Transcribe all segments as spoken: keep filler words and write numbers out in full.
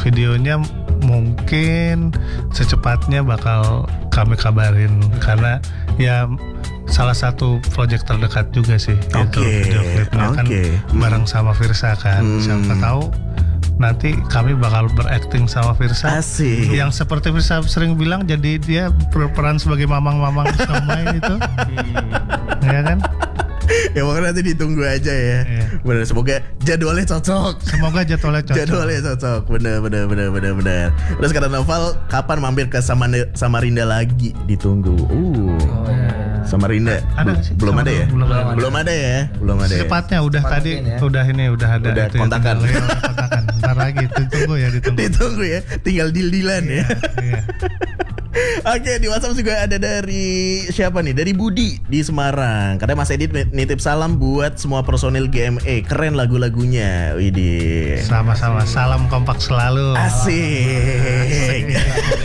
videonya mungkin secepatnya bakal kami kabarin karena ya salah satu proyek terdekat juga sih. Oke. Okay. Video klipnya okay. kan bareng sama Virsa kan. Hmm. Siapa tahu nanti kami bakal berakting sama Virsa. Asik. Yang seperti Virsa sering bilang, jadi dia berperan sebagai mamang-mamang Somai itu. Ya kan? Ya pokoknya nanti ditunggu aja ya. Iya. Bener, semoga jadwalnya cocok. Semoga jadwalnya cocok. Jadwalnya cocok. Bener bener bener bener bener. Terus kata Noval, kapan mampir ke Samarinda lagi? Ditunggu. Uh. Oh, iya. Samarinda. Ada sih? Belum ada ya? Belum, belum, belum ada ya? Belum ada. Secepatnya ya? udah Cepat tadi ya? udah ini udah ada. Udah itu kontakan. Ya, tinggal, ya, kontakan. Ntar lagi ditunggu ya ditunggu. Ditunggu ya. Tinggal deal-dealan Iya, ya. Iya. Oke, di WhatsApp juga ada dari siapa nih? Dari Budi di Semarang. Katanya Mas Edit nitip salam buat semua personil G M E. Keren lagu-lagunya. Widih. Sama-sama. Salam kompak selalu. Asik.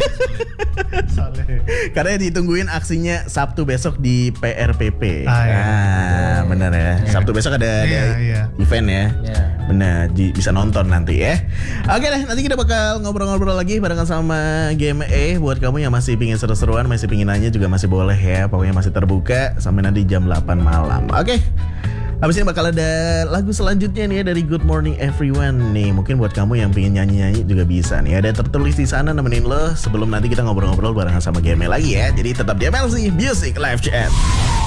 Karena ditungguin aksinya Sabtu besok di P R P P. Ah, iya. Ah, benar ya. Sabtu besok ada, ada Iya, iya. event ya. Iya. Benar, di, bisa nonton nanti ya. Oke deh, nanti kita bakal ngobrol-ngobrol lagi barengan sama G M E. Buat kamu yang masih pingin seru-seruan, masih pingin nanya juga masih boleh ya. Pokoknya masih terbuka sampai nanti jam delapan malam. Oke. Habis ini bakal ada lagu selanjutnya nih ya dari Good Morning Everyone nih. Mungkin buat kamu yang pengen nyanyi-nyanyi juga bisa nih. Ada tertulis di sana nemenin lo sebelum nanti kita ngobrol-ngobrol barengan sama G M E lagi ya. Jadi tetap di M L C Music Live Chat.